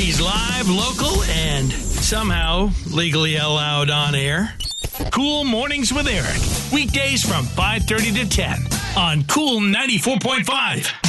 He's live, local, and somehow legally allowed on air. Cool Mornings with Eric. Weekdays from 5:30 to 10 on Cool 94.5.